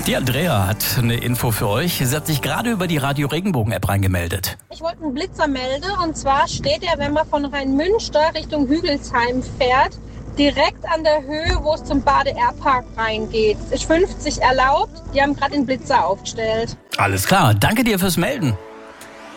Die Andrea hat eine Info für euch. Sie hat sich gerade über die Radio Regenbogen-App reingemeldet. Ich wollte einen Blitzer melden und zwar steht er, wenn man von Rheinmünster Richtung Hügelsheim fährt, direkt an der Höhe, wo es zum Bade-Air-Park reingeht. Es ist 50 erlaubt, die haben gerade den Blitzer aufgestellt. Alles klar, danke dir fürs Melden.